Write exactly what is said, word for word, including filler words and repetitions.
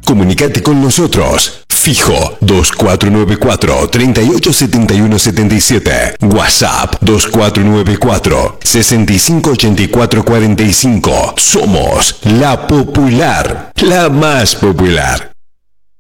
Comunicate con nosotros. Fijo dos cuatro nueve cuatro, tres ocho siete uno siete siete. WhatsApp dos cuatro nueve cuatro, seis cinco ocho cuatro cuatro cinco. Somos La Popular, la más popular.